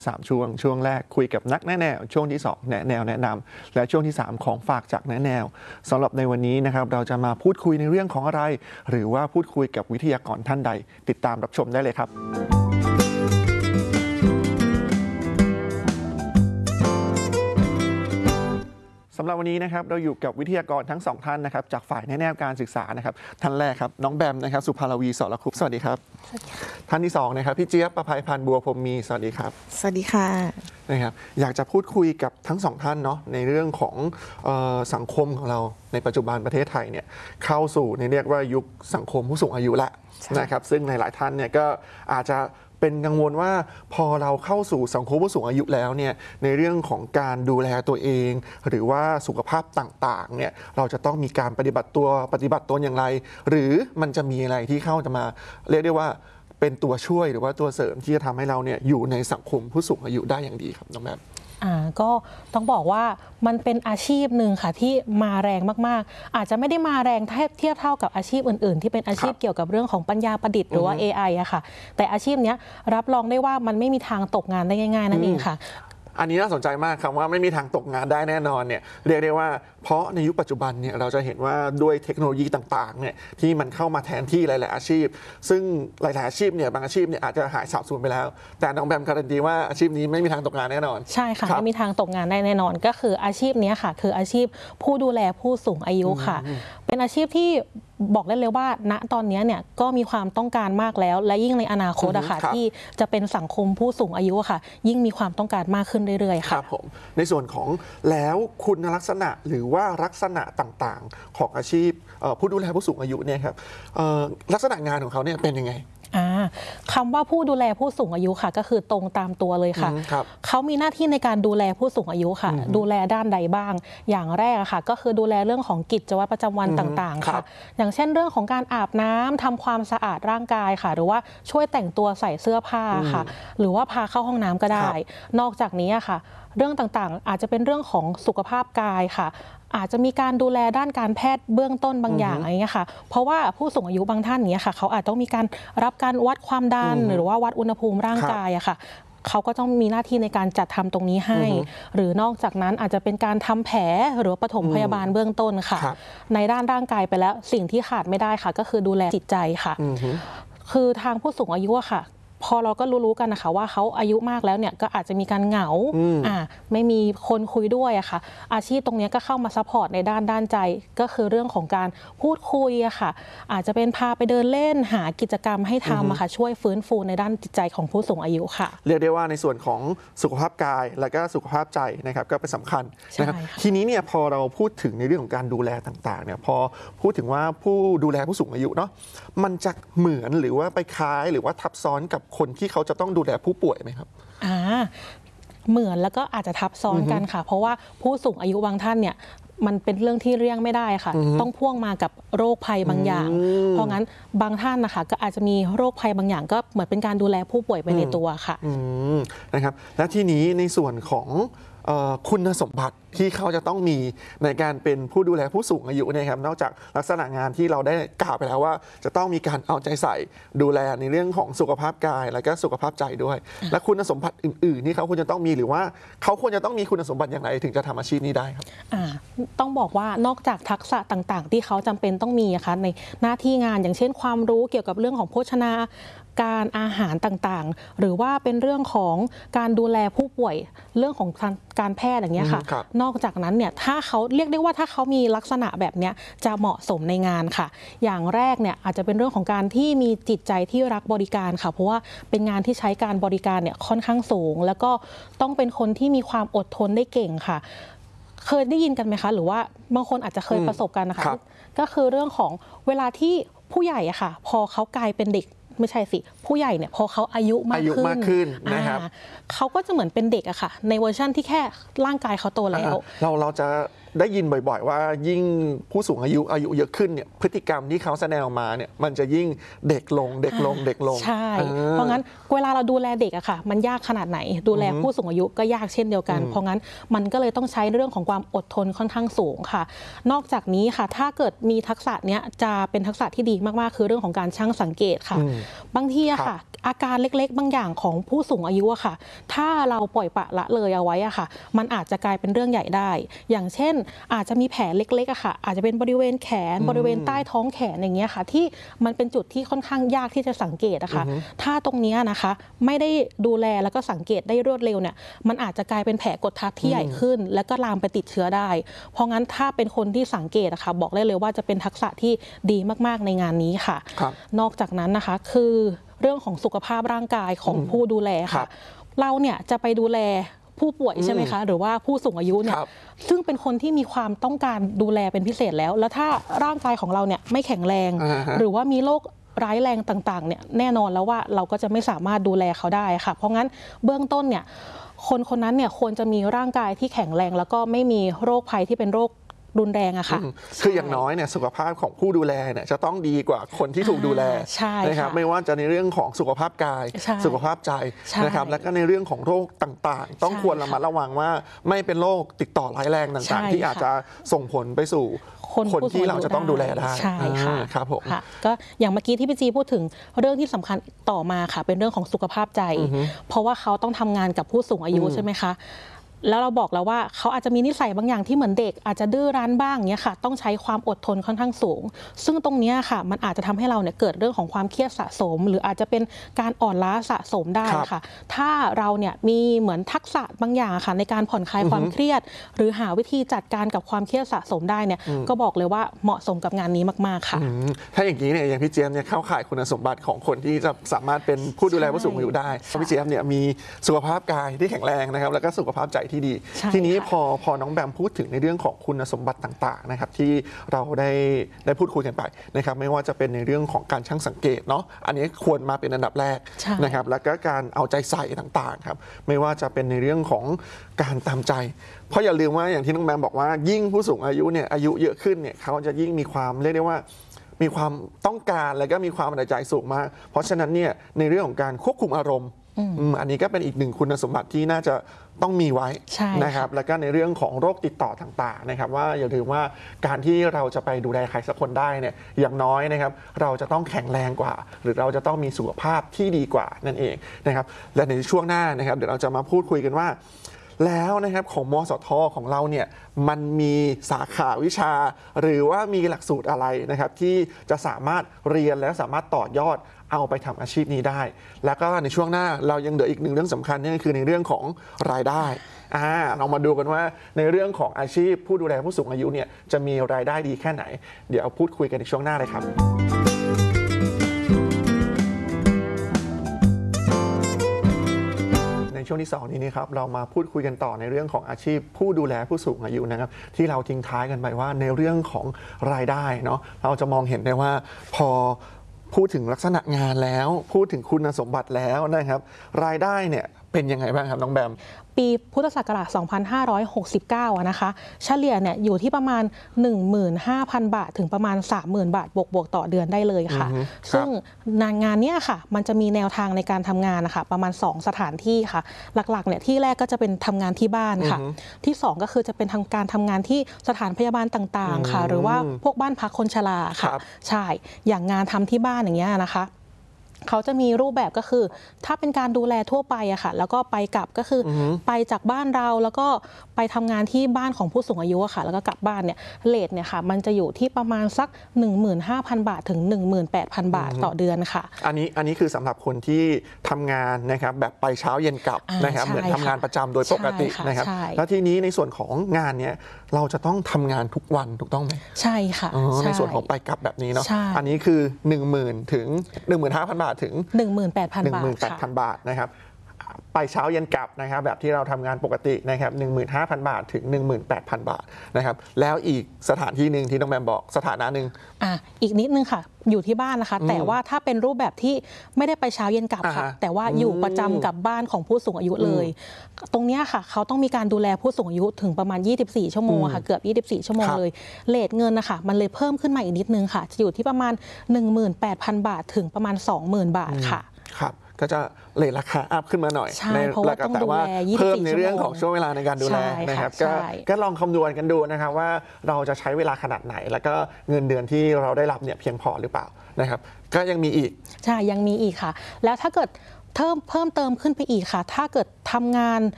ช่วงแรกคุยกับนักแนะแนวช่วงที่2แนะแนวแนะนำและช่วงที่3ของฝากจากแนะแนวสำหรับในวันนี้นะครับเราจะมาพูดคุยในเรื่องของอะไรหรือว่าพูดคุยกับวิทยากรท่านใดติดตามรับชมได้เลยครับสำหรับวันนี้นะครับเราอยู่กับวิทยากรทั้ง2ท่านนะครับจากฝ่ายแนะแนวการศึกษานะครับท่านแรกครับน้องแบมนะครับสุภารวีสรคุปสวัสดีครับท่านที่2นะครับพี่เจี๊ยบประภัยพันธ์บัวพรหมมีสวัสดีครับสวัสดีค่ะนะครับอยากจะพูดคุยกับทั้ง2ท่านเนาะในเรื่องของสังคมของเราในปัจจุบันประเทศไทยเนี่ยเข้าสู่ในเรียกว่ายุคสังคมผู้สูงอายุละนะครับซึ่งในหลายท่านเนี่ยก็อาจจะเป็นกังวลว่าพอเราเข้าสู่สังคมผู้สูงอายุแล้วเนี่ยในเรื่องของการดูแลตัวเองหรือว่าสุขภาพต่างๆเนี่ยเราจะต้องมีการปฏิบัติตนอย่างไรหรือมันจะมีอะไรที่เข้าจะมาเรียกได้ว่าเป็นตัวช่วยหรือว่าตัวเสริมที่จะทำให้เราเนี่ยอยู่ในสังคมผู้สูงอายุได้อย่างดีครับน้องแบมก็ต้องบอกว่ามันเป็นอาชีพหนึ่งค่ะที่มาแรงมากๆอาจจะไม่ได้มาแรงเทียบเท่ากับอาชีพอื่นๆที่เป็นอาชีพเกี่ยวกับเรื่องของปัญญาประดิษฐ์หรือว่า AI อะค่ะแต่อาชีพนี้รับรองได้ว่ามันไม่มีทางตกงานได้ง่ายๆนั่นเองค่ะอันนี้น่าสนใจมากครับว่าไม่มีทางตกงานได้แน่นอนเนี่ยเรียกได้ว่าเพราะในยุคปัจจุบันเนี่ยเราจะเห็นว่าด้วยเทคโนโลยีต่างๆเนี่ยที่มันเข้ามาแทนที่หลายๆอาชีพซึ่งหลายๆอาชีพเนี่ยบางอาชีพเนี่ยอาจจะหายสาบสูญไปแล้วแต่น้องแบมการันตีว่าอาชีพนี้ไม่มีทางตกงานแน่นอนใช่ค่ะไม่มีทางตกงานได้แน่นอนก็คืออาชีพนี้ค่ะคืออาชีพผู้ดูแลผู้สูงอายุค่ะเป็นอาชีพที่บอกได้เลยว่าณตอนนี้เนี่ยก็มีความต้องการมากแล้วและยิ่งในอนาคตอะค่ะที่จะเป็นสังคมผู้สูงอายุค่ะยิ่งมีความต้องการมากขึ้นเรื่อยๆค่ะครับผมในส่วนของแล้วคุณลักษณะหรือว่าลักษณะต่างๆของอาชีพผู้ดูแลผู้สูงอายุเนี่ยครับลักษณะงานของเขาเนี่ยเป็นยังไงคำว่าผู้ดูแลผู้สูงอายุค่ะก็คือตรงตามตัวเลยค่ะเขามีหน้าที่ในการดูแลผู้สูงอายุค่ะดูแลด้านใดบ้างอย่างแรกค่ะก็คือดูแลเรื่องของกิจวัตรประจำวันต่างๆค่ะอย่างเช่นเรื่องของการอาบน้ำทำความสะอาดร่างกายค่ะหรือว่าช่วยแต่งตัวใส่เสื้อผ้าค่ะหรือว่าพาเข้าห้องน้ำก็ได้นอกจากนี้ค่ะเรื่องต่างๆอาจจะเป็นเรื่องของสุขภาพกายค่ะอาจจะมีการดูแลด้านการแพทย์เบื้องต้นบางอย่างอะไรเงี้ยค่ะเพราะว่าผู้สูงอายุบางท่านเนี้ยค่ะเขาอาจต้องมีการรับการวัดความดันหรือว่าวัดอุณหภูมิร่างกายอะค่ะเขาก็ต้องมีหน้าที่ในการจัดทำตรงนี้ให้หรือนอกจากนั้นอาจจะเป็นการทำแผลหรือปฐมพยาบาลเบื้องต้นค่ะในด้านร่างกายไปแล้วสิ่งที่ขาดไม่ได้ค่ะก็คือดูแลจิตใจค่ะคือทางผู้สูงอายุอะค่ะพอเราก็รู้กันนะคะว่าเขาอายุมากแล้วเนี่ยก็อาจจะมีการเหงาไม่มีคนคุยด้วยอะค่ะอาชีพตรงนี้ก็เข้ามาซัพพอร์ตในด้านใจก็คือเรื่องของการพูดคุยอะค่ะอาจจะเป็นพาไปเดินเล่นหากิจกรรมให้ทำอะค่ะช่วยฟื้นฟูในด้านจิตใจของผู้สูงอายุค่ะเรียกได้ว่าในส่วนของสุขภาพกายและก็สุขภาพใจนะครับก็เป็นสำคัญนะครับทีนี้เนี่ยพอเราพูดถึงในเรื่องของการดูแลต่างๆเนี่ยพอพูดถึงว่าผู้ดูแลผู้สูงอายุเนาะมันจะเหมือนหรือว่าไปคล้ายหรือว่าทับซ้อนกับคนที่เขาจะต้องดูแลผู้ป่วยไหมครับเหมือนแล้วก็อาจจะทับซ้อนกันค่ะเพราะว่าผู้สูงอายุบางท่านเนี่ยมันเป็นเรื่องที่เลี่ยงไม่ได้ค่ะต้องพ่วงมากับโรคภัยบางอย่างเพราะงั้นบางท่านนะคะก็อาจจะมีโรคภัยบางอย่างก็เหมือนเป็นการดูแลผู้ป่วยไปในตัวค่ะนะครับและทีนี้ในส่วนของคุณสมบัติที่เขาจะต้องมีในการเป็นผู้ดูแลผู้สูงอายุเนี่ยครับนอกจากลักษณะงานที่เราได้กล่าวไปแล้วว่าจะต้องมีการเอาใจใส่ดูแลในเรื่องของสุขภาพกายและก็สุขภาพใจด้วยและคุณสมบัติอื่นๆที่เขาควรจะต้องมีหรือว่าเขาควรจะต้องมีคุณสมบัติอย่างไรถึงจะทำอาชีพนี้ได้ครับต้องบอกว่านอกจากทักษะต่างๆที่เขาจำเป็นต้องมีนะคะในหน้าที่งานอย่างเช่นความรู้เกี่ยวกับเรื่องของโภชนาการอาหารต่างๆหรือว่าเป็นเรื่องของการดูแลผู้ป่วยเรื่องของการแพทย์อย่างเงี้ยค่ะนอกจากนั้นเนี่ยถ้าเขาเรียกได้ว่าถ้าเขามีลักษณะแบบเนี้ยจะเหมาะสมในงานค่ะอย่างแรกเนี่ยอาจจะเป็นเรื่องของการที่มีจิตใจที่รักบริการค่ะเพราะว่าเป็นงานที่ใช้การบริการเนี่ยค่อนข้างสูงแล้วก็ต้องเป็นคนที่มีความอดทนได้เก่งค่ะเคยได้ยินกันไหมคะหรือว่าบางคนอาจจะเคยประสบกันนะคะก็คือเรื่องของเวลาที่ผู้ใหญ่อะค่ะพอเขากลายเป็นเด็กไม่ใช่สิผู้ใหญ่เนี่ยพอเขาอายุมากขึ้นนะครับเขาก็จะเหมือนเป็นเด็กอะค่ะในเวอร์ชั่นที่แค่ร่างกายเขาโตแล้วเราจะได้ยินบ่อยๆว่ายิ่งผู้สูงอายุเยอะขึ้นเนี่ยพฤติกรรมที่เขาแสดงออกมาเนี่ยมันจะยิ่งเด็กลงใช่เพราะงั้นเวลาเราดูแลเด็กอะค่ะมันยากขนาดไหนดูแลผู้สูงอายุก็ยากเช่นเดียวกันเพราะงั้นมันก็เลยต้องใช้เรื่องของความอดทนค่อนข้างสูงค่ะนอกจากนี้ค่ะถ้าเกิดมีทักษะเนี้ยจะเป็นทักษะที่ดีมากๆคือเรื่องของการชั่งสังเกตค่ะบางทีอะค่ะอาการเล็กๆบางอย่างของผู้สูงอายุอะค่ะถ้าเราปล่อยปละละเลยเอาไว้อะค่ะมันอาจจะกลายเป็นเรื่องใหญ่ได้อย่างเช่นอาจจะมีแผลเล็กๆอะค่ะอาจจะเป็นบริเวณแขนบริเวณใต้ท้องแขนอย่างเงี้ยค่ะที่มันเป็นจุดที่ค่อนข้างยากที่จะสังเกตอะค่ะถ้าตรงนี้นะคะไม่ได้ดูแลแล้วก็สังเกตได้รวดเร็วเนี่ยมันอาจจะกลายเป็นแผลกดทับที่ใหญ่ขึ้นแล้วก็ลามไปติดเชื้อได้เพราะงั้นถ้าเป็นคนที่สังเกตอะค่ะบอกได้เลยว่าจะเป็นทักษะที่ดีมากๆในงานนี้ค่ะนอกจากนั้นนะคะคือเรื่องของสุขภาพร่างกายของผู้ดูแลค่ะเราเนี่ยจะไปดูแลผู้ป่วยใช่ไหมคะหรือว่าผู้สูงอายุเนี่ยซึ่งเป็นคนที่มีความต้องการดูแลเป็นพิเศษแล้วถ้าร่างกายของเราเนี่ยไม่แข็งแรงหรือว่ามีโรคร้ายแรงต่างๆเนี่ยแน่นอนแล้วว่าเราก็จะไม่สามารถดูแลเขาได้ค่ะเพราะงั้นเบื้องต้นเนี่ยคนนั้นเนี่ยควรจะมีร่างกายที่แข็งแรงแล้วก็ไม่มีโรคภัยที่เป็นโรครุนแรงอะค่ะคืออย่างน้อยเนี่ยสุขภาพของผู้ดูแลเนี่ยจะต้องดีกว่าคนที่ถูกดูแลนะครับไม่ว่าจะในเรื่องของสุขภาพกายสุขภาพใจนะครับและก็ในเรื่องของโรคต่างๆต้องควรระมัดระวังว่าไม่เป็นโรคติดต่อร้ายแรงต่างๆที่อาจจะส่งผลไปสู่คนที่เราจะต้องดูแลได้ใช่ค่ะครับผมก็อย่างเมื่อกี้ที่พี่จีพูดถึงเรื่องที่สำคัญต่อมาค่ะเป็นเรื่องของสุขภาพใจเพราะว่าเขาต้องทำงานกับผู้สูงอายุใช่ไหมคะแล้วเราบอกแล้วว่าเขาอาจจะมีนิสัยบางอย่างที่เหมือนเด็กอาจจะดื้อรั้นบ้างเนี้ยค่ะต้องใช้ความอดทนค่อนข้างสูงซึ่งตรงนี้ค่ะมันอาจจะทำให้เราเนี่ยเกิดเรื่องของความเครียดสะสมหรืออาจจะเป็นการอ่อนล้าสะสมได้ค่ะถ้าเราเนี่ยมีเหมือนทักษะบางอย่างค่ะในการผ่อนคลายความเครียดหรือหาวิธีจัดการกับความเครียดสะสมได้เนี่ยก็บอกเลยว่าเหมาะสมกับงานนี้มากๆค่ะถ้าอย่างนี้เนี่ยอย่างพี่เจี๊ยบเนี่ยเข้าข่ายคุณสมบัติของคนที่จะสามารถเป็นผู้ดูแลผู้สูงอายุได้พี่เจี๊ยบเนี่ยมีสุขภาพกายที่แข็งแรงนะครับแล้วก็สุขภาพใจที่ดีทีนี้พอน้องแบมพูดถึงในเรื่องของคุณสมบัติต่างๆนะครับที่เราได้พูดคุยกันไปนะครับไม่ว่าจะเป็นในเรื่องของการชั่งสังเกตเนาะอันนี้ควรมาเป็นอันดับแรกนะครับแล้วก็การเอาใจใส่ต่างๆครับไม่ว่าจะเป็นในเรื่องของการตามใจเพราะอย่าลืมว่าอย่างที่น้องแบมบอกว่ายิ่งผู้สูงอายุเนี่ยอายุเยอะขึ้นเนี่ยเขาจะยิ่งมีความเรียกได้ว่ามีความต้องการและก็มีความเอาใจสูงมากเพราะฉะนั้นเนี่ยในเรื่องของการควบคุมอารมณ์อันนี้ก็เป็นอีกหนึ่งคุณสมบัติที่น่าจะต้องมีไว้นะครับแล้วก็ในเรื่องของโรคติดต่อต่างๆนะครับว่าอย่าลืมว่าการที่เราจะไปดูแลใครสักคนได้เนี่ยอย่างน้อยนะครับเราจะต้องแข็งแรงกว่าหรือเราจะต้องมีสุขภาพที่ดีกว่านั่นเองนะครับและในช่วงหน้านะครับเดี๋ยวเราจะมาพูดคุยกันว่าแล้วนะครับของมสท.ของเราเนี่ยมันมีสาขาวิชาหรือว่ามีหลักสูตรอะไรนะครับที่จะสามารถเรียนและสามารถต่อยอดเอาไปทำอาชีพนี้ได้แล้วก็ในช่วงหน้าเรายังเหลืออีกหนึ่งเรื่องสำคัญนี่คือในเรื่องของรายได้เรามาดูกันว่าในเรื่องของอาชีพผู้ดูแลผู้สูงอายุเนี่ยจะมีรายได้ดีแค่ไหนเดี๋ยวพูดคุยกันในช่วงหน้าเลยครับในช่วงที่2นี้ครับเรามาพูดคุยกันต่อในเรื่องของอาชีพผู้ดูแลผู้สูงอายุนะครับที่เราทิ้งท้ายกันไปว่าในเรื่องของรายได้เนาะเราจะมองเห็นได้ว่าพอพูดถึงลักษณะงานแล้วพูดถึงคุณสมบัติแล้วนะครับรายได้เนี่ยเป็นยังไงบ้างครับน้องแบมปีพุทธศักราช 2569 นะคะเฉลี่ยเนี่ยอยู่ที่ประมาณ 15,000 บาทถึงประมาณ 30,000 บาทบวกต่อเดือนได้เลยค่ะซึ่งงานนี้ค่ะมันจะมีแนวทางในการทำงานนะคะประมาณ2สถานที่ค่ะหลักๆเนี่ยที่แรกก็จะเป็นทำงานที่บ้านค่ะที่2ก็คือจะเป็นการทำงานที่สถานพยาบาลต่างๆค่ะหรือว่าพวกบ้านพักคนชราค่ะใช่อย่างงานทำที่บ้านอย่างเงี้ยนะคะเขาจะมีรูปแบบก็คือถ้าเป็นการดูแลทั่วไปอะค่ะแล้วก็ไปกลับก็คือไปจากบ้านเราแล้วก็ไปทำงานที่บ้านของผู้สูงอายุอะค่ะแล้วก็กลับบ้านเนี่ยเรทเนี่ยค่ะมันจะอยู่ที่ประมาณสัก 15,000 บาทถึง 18,000 บาทต่อเดือนค่ะอันนี้คือสำหรับคนที่ทำงานนะครับแบบไปเช้าเย็นกลับนะครับเหมือนทำงานประจำโดยปกตินะครับแล้วทีนี้ในส่วนของงานเนี้ยเราจะต้องทำงานทุกวันถูกต้องไหมใช่ค่ะในส่วนของไปกลับแบบนี้เนาะอันนี้คือ 10,000 ถึง 15,000 บาทถึง 18,000 บาทนะครับไปเช้าเย็นกลับนะครับแบบที่เราทำงานปกตินะครับ 15,000 บาทถึง 18,000 บาทนะครับแล้วอีกสถานที่หนึ่งที่น้องแบมบอกสถานะหนึ่งอีกนิดนึงค่ะอยู่ที่บ้านนะคะแต่ว่าถ้าเป็นรูปแบบที่ไม่ได้ไปเช้าเย็นกลับค่ะแต่ว่าอยู่ประจำกับบ้านของผู้สูงอายุเลยตรงนี้ค่ะเขาต้องมีการดูแลผู้สูงอายุถึงประมาณ24ชั่วโมงค่ะเกือบ24ชั่วโมงเลยเรทเงินนะคะมันเลยเพิ่มขึ้นมาอีกนิดนึงค่ะจะอยู่ที่ประมาณ 18,000 บาทถึงประมาณ 20,000 บาทค่ะครับก็จะเลทราคาอัพขึ้นมาหน่อยใช่เพราะว่าต้องดูแล24 เพิ่มในเรื่องของช่วงเวลาในการดูแลนะครับก็ลองคำนวณกันดูนะครับว่าเราจะใช้เวลาขนาดไหนแล้วก็เงินเดือนที่เราได้รับเนี่ยเพียงพอหรือเปล่านะครับก็ยังมีอีกใช่ยังมีอีกค่ะแล้วถ้าเกิดเพิ่มเติมขึ้นไปอีกค่ะถ้าเกิดทำงาน